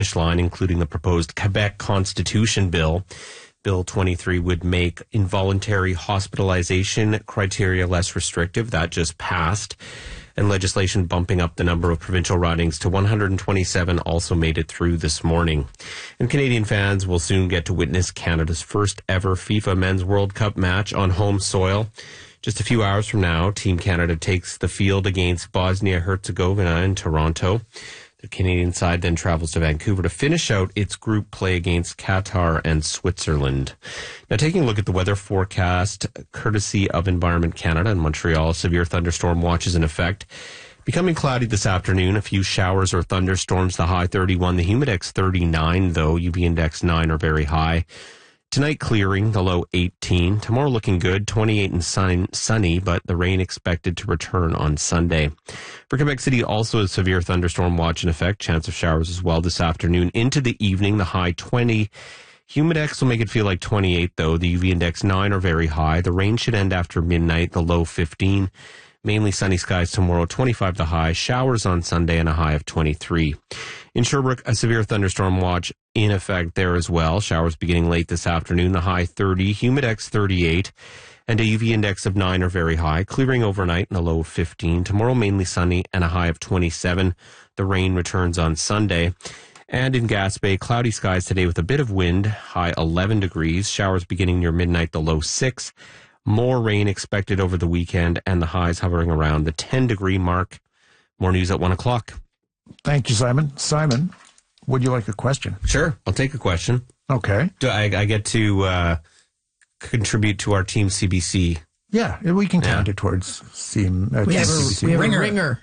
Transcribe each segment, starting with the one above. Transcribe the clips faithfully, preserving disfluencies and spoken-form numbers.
line, including the proposed Quebec Constitution bill. Bill twenty-three would make involuntary hospitalization criteria less restrictive. That just passed. And legislation bumping up the number of provincial ridings to one hundred twenty-seven also made it through this morning. And Canadian fans will soon get to witness Canada's first ever FIFA Men's World Cup match on home soil. Just a few hours from now, Team Canada takes the field against Bosnia-Herzegovina in Toronto. The Canadian side then travels to Vancouver to finish out its group play against Qatar and Switzerland. Now, taking a look at the weather forecast, courtesy of Environment Canada in Montreal, severe thunderstorm watch is in effect. Becoming cloudy this afternoon, a few showers or thunderstorms, the high thirty-one, the humidex thirty-nine, though, U V index nine are very high. Tonight clearing, the low eighteen. Tomorrow looking good, twenty-eight and sun, sunny, but the rain expected to return on Sunday. For Quebec City, also a severe thunderstorm watch in effect. Chance of showers as well this afternoon. Into the evening, the high twenty. Humidex will make it feel like twenty-eight, though. The U V index nine are very high. The rain should end after midnight, the low fifteen. Mainly sunny skies tomorrow, twenty-five the high. Showers on Sunday and a high of twenty-three. In Sherbrooke, a severe thunderstorm watch in effect there as well. Showers beginning late this afternoon, the high thirty, humidex thirty-eight, and a U V index of nine are very high. Clearing overnight and a low of fifteen. Tomorrow mainly sunny and a high of twenty-seven. The rain returns on Sunday. And in Gaspé, cloudy skies today with a bit of wind, high eleven degrees. Showers beginning near midnight, the low six. More rain expected over the weekend, and the highs hovering around the ten-degree mark. More news at one o'clock. Thank you, Simon. Simon, would you like a question? Sure, I'll take a question. Okay. Do I, I get to uh, contribute to our Team C B C? Yeah, we can count Yeah. it towards Team, uh, We Team have, C B a, C. we have a Ringer. ringer.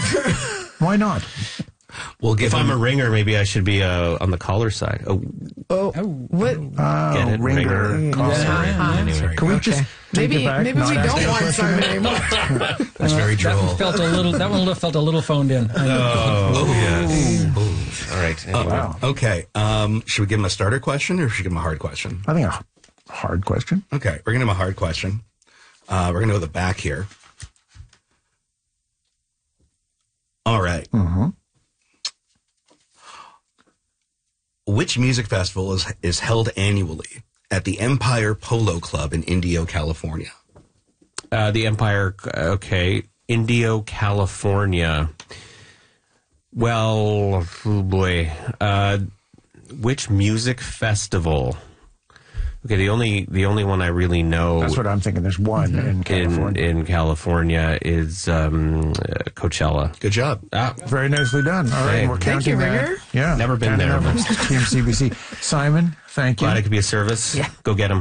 Why not? We'll give If him, I'm a ringer, maybe I should be uh, on the caller side. Oh, Oh, what? Oh, Get it? ringer. Ringer. caller. Yeah. Anyway, Can we Okay. just take Maybe it back? maybe we not ask don't that want question? Simon anymore. that's very That droll. one felt a little. That one felt a little phoned in. oh yes. All right. Anyway. Wow. Okay. Um, should we give him a starter question or should we give him a hard question? I think a hard question. Okay. We're going to give him a hard question. Uh, we're going to go to the back here. All right. Mm-hmm. Which music festival is is held annually at the Empire Polo Club in Indio, California? Uh, the Empire, okay. Indio, California. Well, oh boy. Uh, which music festival? Okay, the only the only one I really know That's what I'm thinking. There's one in in California. in California is um, uh, Coachella. Good job. Ah, Very nicely done. All right, Hey. we're Thank counting you, that. Ringer. Yeah, Never been counting there, that but- for Team C B C. Simon, thank you. glad I could be of service. Yeah. Go get them.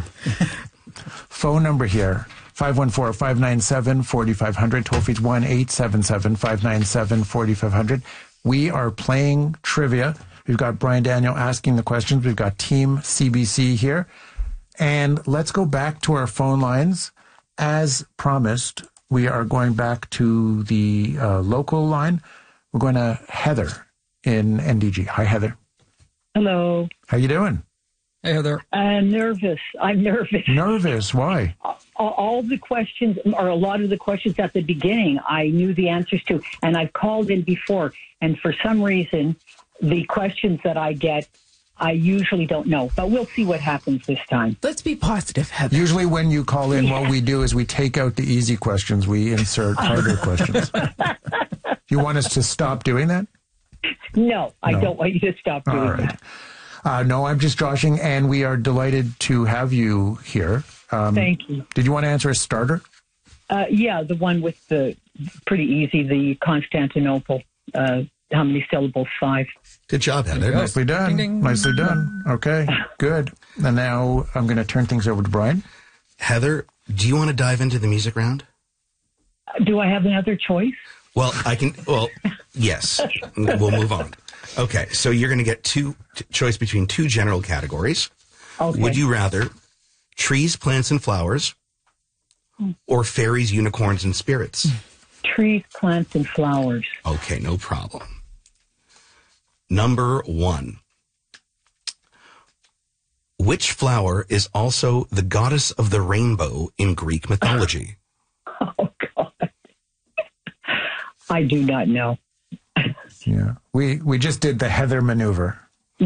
Phone number here, five one four, five nine seven, four five zero zero. Toll free one eight seven seven, five nine seven, four five zero zero. We are playing trivia. We've got Brian Daniel asking the questions. We've got Team C B C here. And let's go back to our phone lines. As promised, we are going back to the uh, local line. We're going to Heather in N D G. Hi, Heather. Hello. How you doing? Hey, Heather. I'm nervous. I'm nervous. Nervous. Why? All, all the questions, or a lot of the questions at the beginning, I knew the answers to, and I've called in before. And for some reason, the questions that I get, I usually don't know. But we'll see what happens this time. Let's be positive, Heather. Usually when you call in, what we do is we take out the easy questions. We insert harder questions. You want us to stop doing that? No, I No. don't want you to stop doing All right. that. Uh, no, I'm just joshing, and we are delighted to have you here. Um, Thank you. Did you want to answer a starter? Uh, yeah, the one with the pretty easy, the Constantinople. Uh, how many syllables? Five. Good job, Heather. go. Nicely done. Ding, ding. Nicely done. Okay, good. And now I'm going to turn things over to Brian. Heather, do you want to dive into the music round? Do I have another choice? Well, I can. Well, yes. We'll move on. Okay, so you're going to get two t- choice between two general categories. Okay. Would you rather trees, plants, and flowers, or fairies, unicorns, and spirits? Trees, plants, and flowers. Okay, no problem. Number one. Which flower is also the goddess of the rainbow in Greek mythology? Oh, God. I do not know. Yeah, we we just did the Heather maneuver.